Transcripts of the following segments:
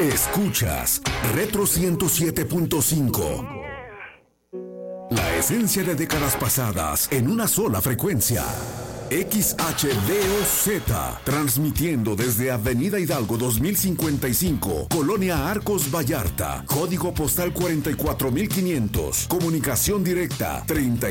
Escuchas Retro 107.5. La esencia de décadas pasadas en una sola frecuencia. XHDOZ, transmitiendo desde Avenida Hidalgo 2055, Colonia Arcos Vallarta, código postal 44500, comunicación directa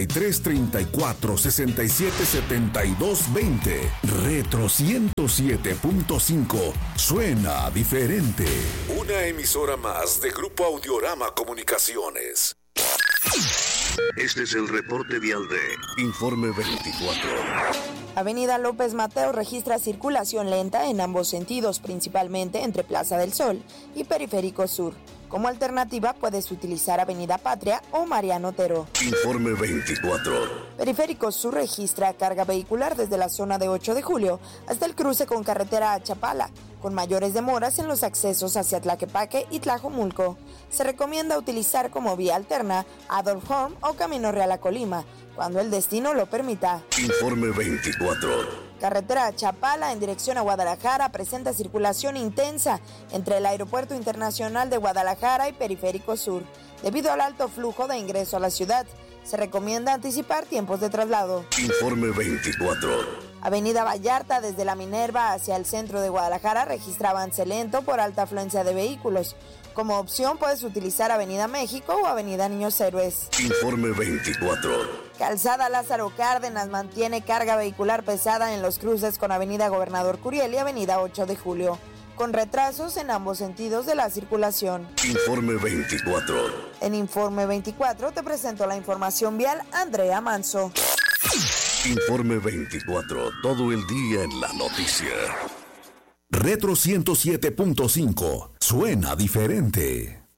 3334-677220, Retro 107.5, suena diferente. Una emisora más de Grupo Audiorama Comunicaciones. Este es el reporte vial de Informe 24. Avenida López Mateos registra circulación lenta en ambos sentidos, principalmente entre Plaza del Sol y Periférico Sur. Como alternativa puedes utilizar Avenida Patria o Mariano Otero. Informe 24. Periférico Sur registra carga vehicular desde la zona de 8 de julio hasta el cruce con carretera a Chapala, con mayores demoras en los accesos hacia Tlaquepaque y Tlajomulco. Se recomienda utilizar como vía alterna Adolf Horn o Camino Real a Colima, cuando el destino lo permita. Informe 24. Carretera a Chapala en dirección a Guadalajara presenta circulación intensa entre el Aeropuerto Internacional de Guadalajara y Periférico Sur. Debido al alto flujo de ingreso a la ciudad, se recomienda anticipar tiempos de traslado. Informe 24. Avenida Vallarta desde la Minerva hacia el centro de Guadalajara registra avance lento por alta afluencia de vehículos. Como opción puedes utilizar Avenida México o Avenida Niños Héroes. Informe 24. Calzada Lázaro Cárdenas mantiene carga vehicular pesada en los cruces con Avenida Gobernador Curiel y Avenida 8 de Julio, con retrasos en ambos sentidos de la circulación. Informe 24. En Informe 24 te presento la información vial, Andrea Manso. Informe 24, todo el día en la noticia. Retro 107.5, suena diferente.